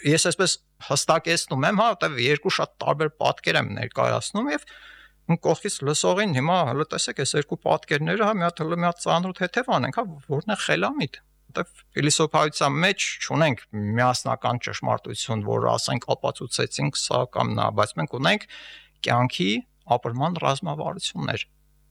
ես այսպես հստակեցնում եմ, հա, որտեղ երկու շատ տարբեր պատկեր եմ ներկայացնում եւ կողքից լսողին հիմա հələ տեսեք այս երկու պատկերները, հա, մի հատ ծանոթ հետև անենք, հա, որն է խելամիտ։ Որտեղ փիլիսոփայության մեջ չունենք միասնական ճշմարտություն, որ ասենք ապացուցեցինք սա կամ նա, բայց մենք ունենք կյանքի ապրման ռազմավարություններ։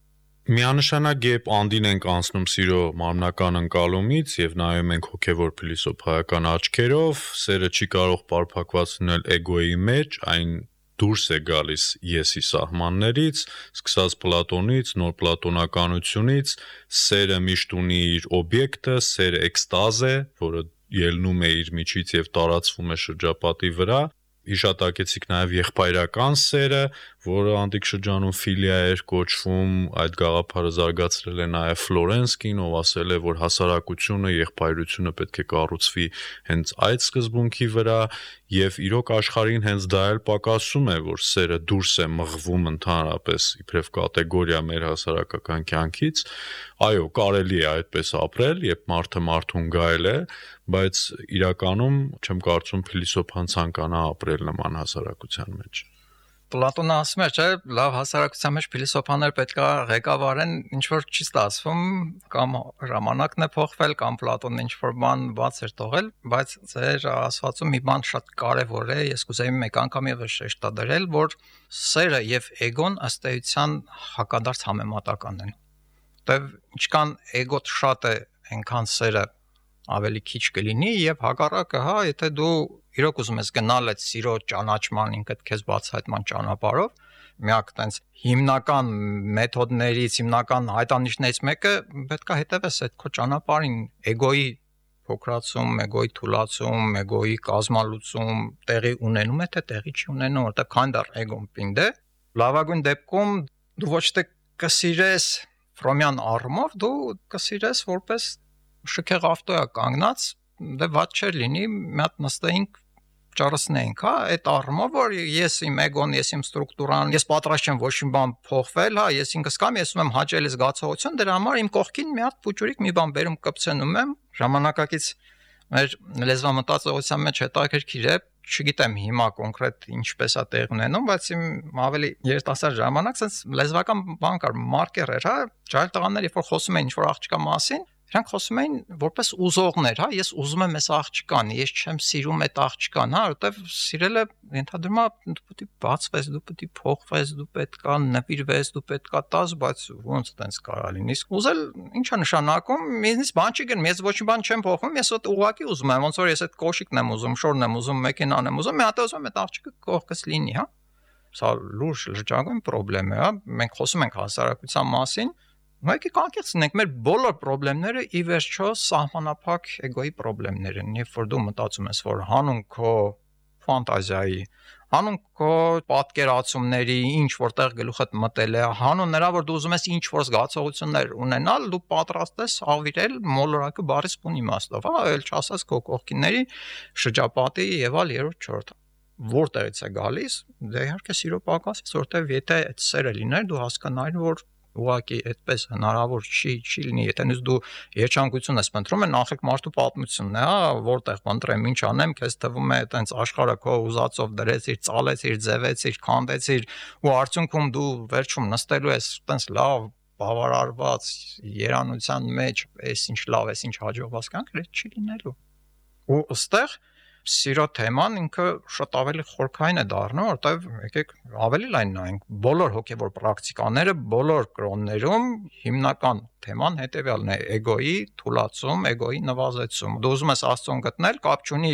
Միանշանակ երբ անդին ենք անցնում սիրո մարմնական ընկալումից եւ նայում ենք հոգեվոր փիլիսոփայական աչքերով, սերը չի կարող պարփակված լինել էգոյի մեջ, այն դուրս է գալիս եսի սահմաններից, սկսած Պլատոնից, նոր պլատոնականությունից, սերը միշտ ունի իր օբյեկտը, սերը էքստազ է, որը ելնում է իր միջից եւ տարածվում է շրջապատի վրա։ Հիշատակեցիք նաև եղբայրական սերը, որը անտիկ շրջանում ֆիլիա էր կոչվում, այդ գաղափարը զարգացրել է նաև Ֆլորենսկին, ով ասել է, որ հասարակությունը, եղբայրությունը պետք է կառուցվի հենց այդ սկզբունքի վրա, եւ իրոք աշխարհին հենց դա էլ պակասում է, որ սերը դուրս է մղվում ընդհանրապես իբրև կատեգորիա մեր հասարակական կյանքից։ Այո, կարելի է այդպես ապրել, երբ մարդը մարդուն գայել է, բայց իրականում չեմ կարծում փիլիսոփան ցանկանա ապրել նման հասարակության մեջ։ Պլատոնը ասում է, չէ, լավ հասարակության մեջ փիլիսոփաներ պետք է ղեկավարեն, ինչ որ չի ստացվում, կամ ժամանակն է փոխվել, կամ Պլատոնը ինչ որ բան բաց էր թողել, բայց ձեր ասվածում մի բան շատ կարևոր է, ես կուզեի մեկ անգամ եւս շեշտադրել, որ սերը եւ էգոն ըստ էության հակադարձ համեմատական են։ Որտեւ ինչքան էգոտ շատ է, այնքան սերը ավելի քիչ կլինի եւ հակառակը, հա, եթե դու իրոք ուզում ես գնալ այդ սիրո ճանաչման ինքդ քեզ բացահայտման ճանապարհով, միակ տենց հիմնական մեթոդներից, հիմնական հայտանիշներից մեկը պետք է հետևես այդ քո ճանապարհին, էգոյի փոքրացում, էգոյի թուլացում, էգոյի կազմալուծում տեղի ունենում է, թե տեղի չի ունենում, որտեղ քան դեռ էգոն պինդ է, լավագույն դեպքում դու ոչ թե կսիրես ֆրոմյան առումով, դու կսիրես որպես շքեղ ավտոյա կանգնած, դե ված չէր լինի, մի հատ նստեինք ճարասնեինք, հա, այդ առումով, որ ես իմ էգոն, ես իմ ստրուկտուրան, ես պատրաստ չեմ ոչ մի բան փոխվել, հա, ես ինքս կամ ես ունեմ հաճելի զգացողություն, դրա համար իմ կողքին մի հատ փուճուրիկ մի բան բերում կպցնում եմ, ժամանակակից մեր լեզվամտածողության մեջ հետաքրքիր է, չգիտեմ հիմա կոնկրետ ինչպես է տեղ ունենում, բայց իմ ավելի երիտասարդ ժամանակ sense լեզվական բան կար, մարկեր էր, հա, ջահել տղաներ, երբ որ խոսում էին ինչ-որ աղջկա մասին, իրանք խոսում էին որպես ուզողներ, հա, ես ուզում եմ այս աղջկան, ես չեմ սիրում այդ աղջկան, հա, որտեվ սիրելը ենթադրում է դու պետք է բացվես, դու պետք է փոխվես, դու պետք է նվիրվես, դու պետք է տաս, բայց ոնց տենց կարա լինի։ Ուզել ի՞նչ է նշանակում, ինձ բան չի գնում, ես ոչ մի բան չեմ փոխում, ես ոտ ուղակի ուզում եմ, ոնց որ ես այդ կոշիկն եմ ուզում, շորն եմ ուզում, մեքենան եմ ուզում, մի հատ ուզում եմ այդ աղջիկը կողքս լինի, հա։ Սա լուրջ լրջագույն խնդրեմ է, հա, մենք խոսում ենք հասարակության մասին, Մենք եկեք ցնենք մեր բոլոր խնդիրները ի վերջո սահմանափակ էգոյի խնդիրներ են, երբ որ դու մտածում ես, որ հանուն քո ֆանտազիայի, հանուն քո պատկերացումների, ինչ որտեղ գլուխդ մտել է, հանուն նրա, որ դու ուզում ես ինչ որ զգացողություններ ունենալ, դու պատրաստ ես ավիրել մոլորակը բարիս բուն իմաստով, հա, այլ չասած քո կողքինների շրջապատի եւ այլ երրորդ չորրորդ որտեղից է գալիս, դե իհարկե սիրո պակաս, որտեղ եթե այդ սերը լիներ, դու հասկանայիր, որ ուղղակի այդպես հնարավոր չի լինի, եթե նույնիսկ դու երջանկություն ես փնտրում, նախեք մարդու պատմությունն է, հա, որտեղ փնտրեմ, ինչ անեմ, քեզ թվում է այտենց աշխարհը քո ուզածով դրեցիր, ծալեցիր, ձևեցիր, քանդեցիր, ու արդյունքում դու վերջում նստելու ես այտենց լավ բավարարված երանության մեջ, էս ինչ լավ, էս ինչ հաջողված կյանք, դա չի լինելու։ Ու ըստեղ սիրո թեման ինքը շատ ավելի խորքային է դառնում, որտեղ եկեք ավելի լայն նայենք բոլոր հոգևոր պրակտիկաները, բոլոր կրոններում հիմնական թեման հետևյալն է՝ էգոյի թուլացում, էգոյի նվազեցում։ Դու ուզում ես Աստծուն գտնել, կապ չունի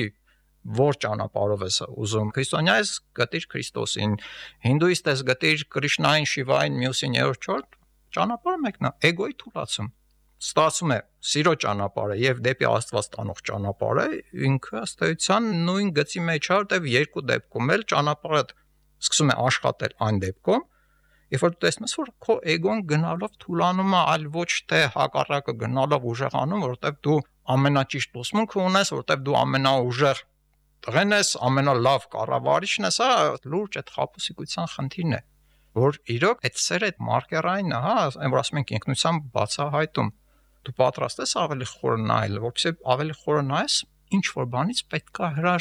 որ ճանապարհով ես ուզում։ Քրիստոնյա ես գտիր Քրիստոսին, հինդուիստ ես գտիր Կրիշնային, Շիվային, մյուսին երրորդ չորրորդ, ճանապարհը մեկն է՝ էգոյի թուլացում։ Ստացվում է սիրո ճանապարհը եւ դեպի Աստված տանող ճանապարհը ինքը ըստ էության նույն գծի մեջ է, որտեղ երկու դեպքում էլ ճանապարհը սկսում է աշխատել այն դեպքում, երբ որ դու տեսնում ես, որ քո էգոն գնալով թուլանում է, այլ ոչ թե հակառակը գնալով ուժեղանում, որտեղ դու ամենաճիշտ ուսմունքը ունես, որտեղ դու ամենաուժեղ տղեն ես, ամենալավ կառավարիչն ես, հա, լուրջ այդ խաբուսիկության խնդիրն է, որ իրոք այդ սերը այդ մարկերային է, հա, այն որ ասում ենք ինքնության բացահայտում Դու պատրաստ ես ավելի խորը նայել, որովհետեւ ավելի խորը նայես, ինչ որ բանից պետք է